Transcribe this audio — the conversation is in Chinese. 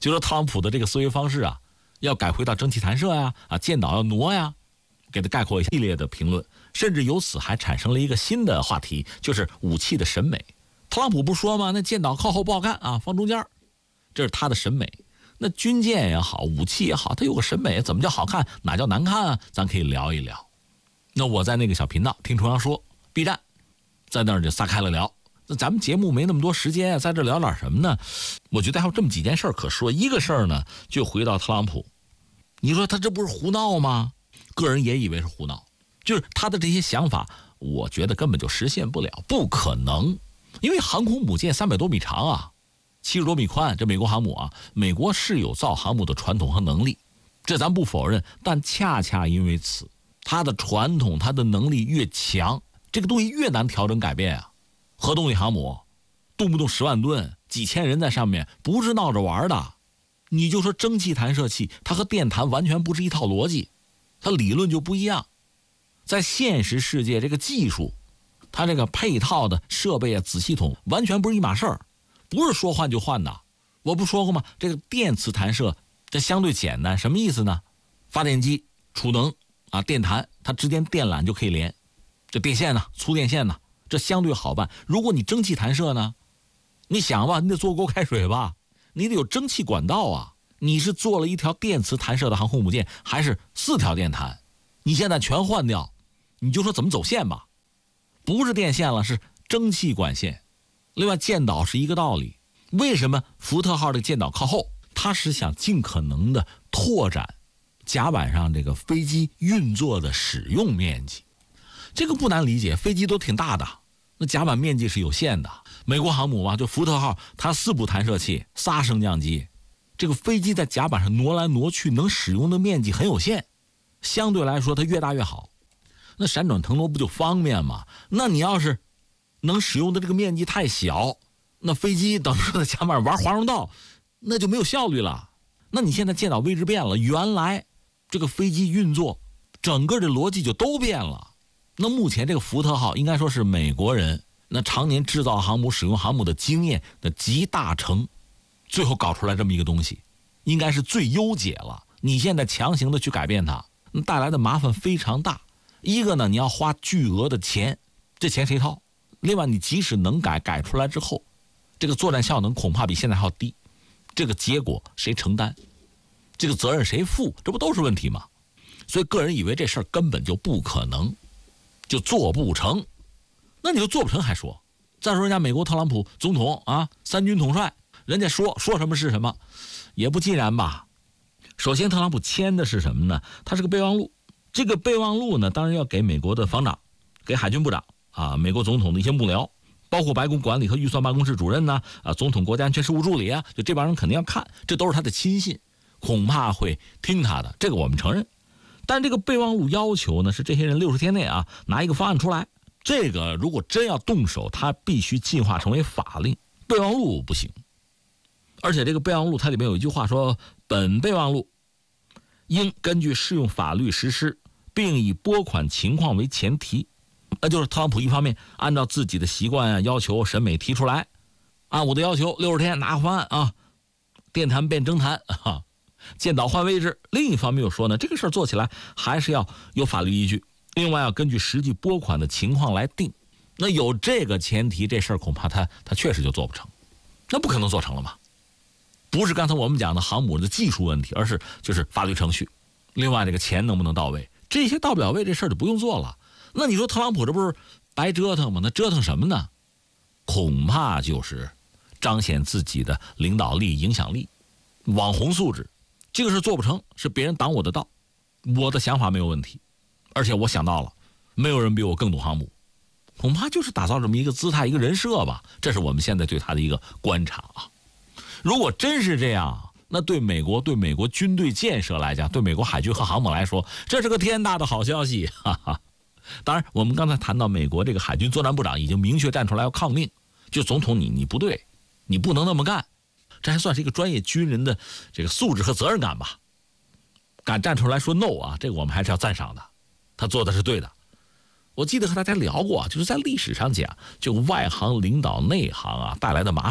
就说特朗普的这个思维方式啊，要改回到蒸汽弹射呀，舰岛要挪呀，给他概括一系列的评论，甚至由此还产生了一个新的话题，就是武器的审美。特朗普不说吗？那舰岛靠后不好看啊，放中间，这是他的审美。那军舰也好，武器也好，它有个审美，怎么叫好看，哪叫难看啊？咱可以聊一聊。那我在那个小频道听重阳说 B 站，在那儿就撒开了聊。那咱们节目没那么多时间啊，在这聊点什么呢？我觉得还有这么几件事可说。一个事儿呢，就回到特朗普，你说他这不是胡闹吗？个人也以为是胡闹，就是他的这些想法，我觉得根本就实现不了，不可能。因为航空母舰300多米长啊，70多米宽，这美国航母啊，美国是有造航母的传统和能力，这咱不否认。但恰恰因为此，它的传统、它的能力越强，这个东西越难调整改变啊。核动力航母，动不动10万吨，几千人在上面，不是闹着玩的。你就说蒸汽弹射器，它和电弹完全不是一套逻辑，它理论就不一样。在现实世界，这个技术，它这个配套的设备啊、子系统完全不是一码事儿，不是说换就换的。我不说过吗？这个电磁弹射这相对简单，什么意思呢？发电机储能啊，电弹它之间电缆就可以连，这电线呢，粗电线呢，这相对好办。如果你蒸汽弹射呢，你想吧，你得做锅开水吧，你得有蒸汽管道啊。你是做了一条电磁弹射的航空母舰，还是4条电弹？你现在全换掉，你就说怎么走线吧，不是电线了，是蒸汽管线。另外舰岛是一个道理，为什么福特号的舰岛靠后？它是想尽可能的拓展甲板上这个飞机运作的使用面积，这个不难理解，飞机都挺大的，那甲板面积是有限的。美国航母嘛，就福特号，它4部弹射器，3升降机，这个飞机在甲板上挪来挪去，能使用的面积很有限，相对来说它越大越好。那闪转腾挪不就方便吗？那你要是能使用的这个面积太小，那飞机等于说在甲板玩华容道，那就没有效率了。那你现在舰岛位置变了，原来这个飞机运作整个的逻辑就都变了。那目前这个福特号应该说是美国人那常年制造航母、使用航母的经验的集大成，最后搞出来这么一个东西，应该是最优解了。你现在强行的去改变它，带来的麻烦非常大。一个呢，你要花巨额的钱，这钱谁掏？另外，你即使能改出来之后，这个作战效能恐怕比现在还要低，这个结果谁承担？这个责任谁负？这不都是问题吗？所以个人以为这事儿根本就不可能，就做不成。那你就做不成还说？再说人家美国特朗普总统啊，3军统帅，人家说什么是什么，也不尽然吧。首先特朗普签的是什么呢？他是个备忘录。这个备忘录呢，当然要给美国的防长，给海军部长啊，美国总统的一些幕僚，包括白宫管理和预算办公室主任呢，总统国家安全事务助理啊，就这帮人肯定要看，这都是他的亲信，恐怕会听他的，这个我们承认。但这个备忘录要求呢，是这些人60天内啊拿一个方案出来。这个如果真要动手，它必须进化成为法令，备忘录不行。而且这个备忘录它里面有一句话说，本备忘录应根据适用法律实施，并以拨款情况为前提。那就是特朗普一方面按照自己的习惯啊、要求、审美提出来，按我的要求60天拿个方案啊，电弹变蒸弹啊，舰岛换位置。另一方面又说呢，这个事儿做起来还是要有法律依据，另外要根据实际拨款的情况来定。那有这个前提，这事儿恐怕他确实就做不成，那不可能做成了嘛。不是刚才我们讲的航母的技术问题，而是就是法律程序。另外这个钱能不能到位，这些到不了位，这事儿就不用做了。那你说特朗普这不是白折腾吗？那折腾什么呢？恐怕就是彰显自己的领导力、影响力、网红素质。这个事做不成，是别人挡我的道，我的想法没有问题，而且我想到了，没有人比我更懂航母，恐怕就是打造这么一个姿态、一个人设吧。这是我们现在对他的一个观察啊。如果真是这样，那对美国军队建设来讲，对美国海军和航母来说，这是个天大的好消息，哈哈。当然我们刚才谈到美国这个海军作战部长已经明确站出来要抗命，就总统你不对，你不能那么干。这还算是一个专业军人的这个素质和责任感吧，敢站出来说 no 啊，这个我们还是要赞赏的，他做的是对的。我记得和大家聊过，就是在历史上讲，就外行领导内行啊带来的麻烦